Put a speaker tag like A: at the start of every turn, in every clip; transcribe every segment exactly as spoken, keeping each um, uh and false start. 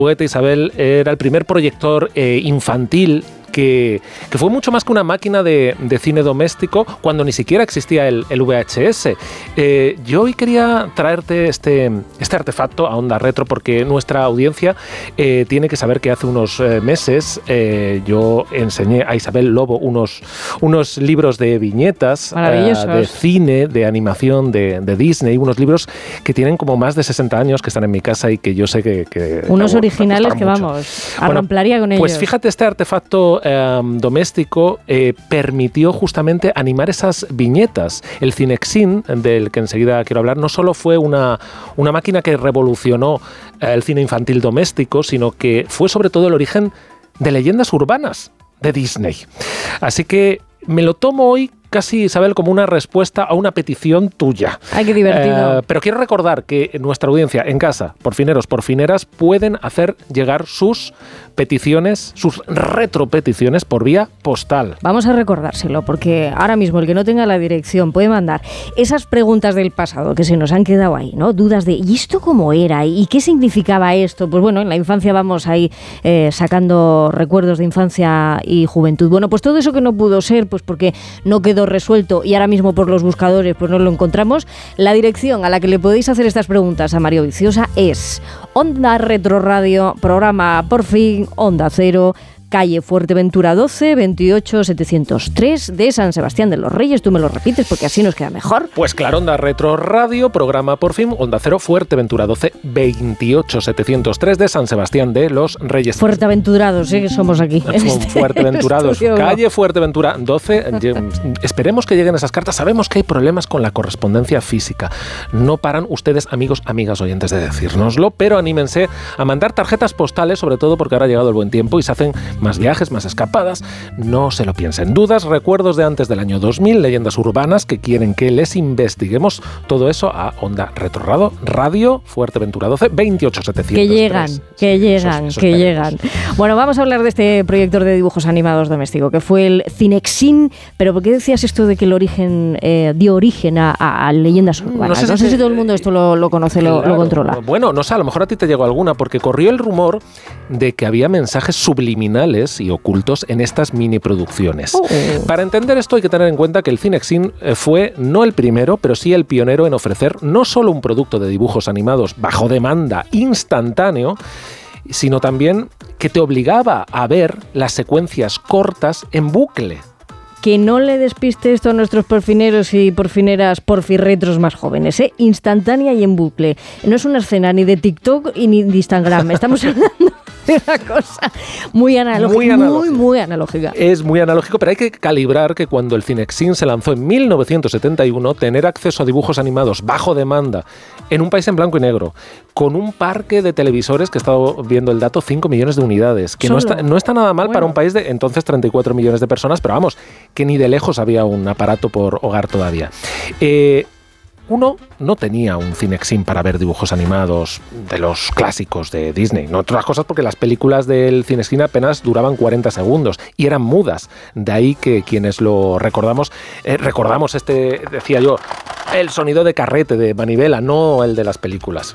A: juguete, Isabel, era el primer proyector eh, infantil Que, que fue mucho más que una máquina de, de cine doméstico cuando ni siquiera existía el, el V H S. Eh, yo hoy quería traerte este, este artefacto a Onda Retro porque nuestra audiencia eh, tiene que saber que hace unos eh, meses eh, yo enseñé a Isabel Lobo unos, unos libros de viñetas, eh, de cine, de animación de, de Disney, unos libros que tienen como más de sesenta años, que están en mi casa y que yo sé que... que
B: unos
A: que,
B: originales que mucho. Vamos, arramplaría
A: bueno,
B: con ellos.
A: Pues fíjate, este artefacto Eh, doméstico eh, permitió justamente animar esas viñetas. El Cinexin, del que enseguida quiero hablar, no solo fue una, una máquina que revolucionó eh, el cine infantil doméstico, sino que fue sobre todo el origen de leyendas urbanas de Disney. Así que me lo tomo hoy casi, Isabel, como una respuesta a una petición tuya.
B: Ay, qué divertido.
A: Eh, pero quiero recordar que nuestra audiencia en casa, porfineros, porfineras, pueden hacer llegar sus peticiones, sus retropeticiones por vía postal.
B: Vamos a recordárselo, porque ahora mismo el que no tenga la dirección puede mandar esas preguntas del pasado que se nos han quedado ahí, ¿no? Dudas de, ¿y esto cómo era? ¿Y qué significaba esto? Pues bueno, en la infancia vamos ahí eh, sacando recuerdos de infancia y juventud. Bueno, pues todo eso que no pudo ser, pues porque no quedó resuelto y ahora mismo por los buscadores pues no lo encontramos. La dirección a la que le podéis hacer estas preguntas a Mario Viciosa es Onda Retro Radio, programa Por Fin, Onda Cero, calle Fuerteventura doce, veintiocho setecientos tres de San Sebastián de los Reyes. Tú me lo repites porque así nos queda mejor.
A: Pues claro, Onda Retro Radio, programa Por Fin, Onda Cero, Fuerteventura doce, veintiocho setecientos tres de San Sebastián de los Reyes.
B: Fuerteventurados, ¿eh? Que somos aquí. En este
A: Fuerteventurados, calle Fuerteventura doce. Esperemos que lleguen esas cartas. Sabemos que hay problemas con la correspondencia física. No paran ustedes, amigos, amigas oyentes, de decírnoslo, pero anímense a mandar tarjetas postales, sobre todo porque ahora ha llegado el buen tiempo y se hacen más viajes, más escapadas. No se lo piensen. Dudas, recuerdos de antes del año dos mil, leyendas urbanas que quieren que les investiguemos. Todo eso a Onda Retro Radio, Fuerteventura doce, veintiocho setecientos tres.
B: Que llegan, que llegan, eso, eso que llegan. Bueno, vamos a hablar de este proyector de dibujos animados doméstico, que fue el Cinexin. Pero ¿por qué decías esto de que el origen eh, dio origen a, a, a leyendas urbanas? No sé si, no sé si todo el mundo esto lo, lo conoce, claro, lo, lo controla.
A: Bueno, no sé, a lo mejor a ti te llegó alguna, porque corrió el rumor de que había mensajes subliminales y ocultos en estas mini producciones. Oh. Para entender esto hay que tener en cuenta que el Cinexin fue no el primero, pero sí el pionero en ofrecer no solo un producto de dibujos animados bajo demanda instantáneo, sino también que te obligaba a ver las secuencias cortas en bucle.
B: Que no le despiste esto a nuestros porfineros y porfineras porfirretros más jóvenes, ¿eh? Instantánea y en bucle. No es una escena ni de TikTok y ni de Instagram. Estamos hablando de una cosa muy analógica, muy, analógica. muy, muy analógica.
A: Es muy analógico, pero hay que calibrar que cuando el Cinexin se lanzó en mil novecientos setenta y uno, tener acceso a dibujos animados bajo demanda en un país en blanco y negro, con un parque de televisores, que he estado viendo el dato, cinco millones de unidades, que no está, no está nada mal bueno. para un país de entonces treinta y cuatro millones de personas, pero vamos, que ni de lejos había un aparato por hogar todavía. Eh, uno no tenía un Cinexin para ver dibujos animados de los clásicos de Disney, no otras cosas porque las películas del Cinexin apenas duraban cuarenta segundos y eran mudas, de ahí que quienes lo recordamos, eh, recordamos este, decía yo, el sonido de carrete de manivela, no el de las películas.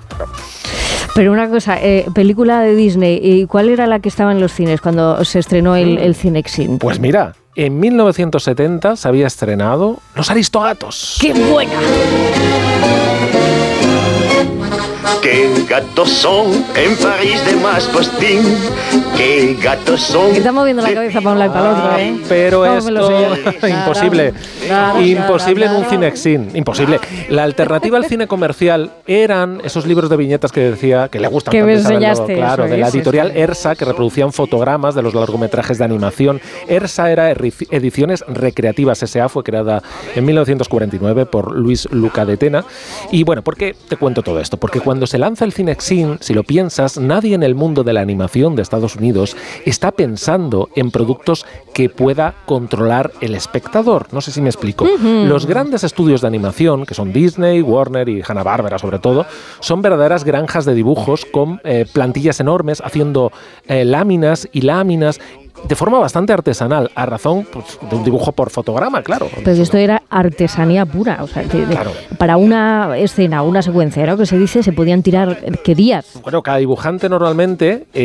B: Pero una cosa, eh, película de Disney, ¿y cuál era la que estaba en los cines cuando se estrenó el, el Cinexin?
A: Pues mira, en mil novecientos setenta se había estrenado Los Aristogatos.
B: ¡Qué buena!
C: Qué gatos son en París de Maspostín. Qué gatos son.
B: Está moviendo la cabeza para un lado y para el otro, ¿eh?
A: Pero esto imposible. Imposible en un Cinexin. Imposible. La alternativa al cine comercial eran esos libros de viñetas que decía que le gustan
B: que
A: tanto
B: saberlo,
A: claro,
B: eso,
A: de la
B: eso,
A: editorial
B: eso.
A: ERSA, que reproducían fotogramas de los largometrajes de animación. ERSA era Ediciones Recreativas S A, fue creada en mil novecientos cuarenta y nueve por Luis Luca de Tena. Y bueno, ¿por qué te cuento todo esto? Porque cuando se lanza el Cinexin, si lo piensas, nadie en el mundo de la animación de Estados Unidos está pensando en productos que pueda controlar el espectador. No sé si me explico. Uh-huh. Los grandes estudios de animación, que son Disney, Warner y Hanna-Barbera sobre todo, son verdaderas granjas de dibujos con eh, plantillas enormes, haciendo eh, láminas y láminas de forma bastante artesanal, a razón pues, de un dibujo por fotograma, claro.
B: Pero esto era artesanía pura, o sea, que de,
A: claro.
B: Para una escena, una secuencia, ¿no? Que se dice, se podían tirar, ¿qué días?
A: Bueno, cada dibujante normalmente... Eh,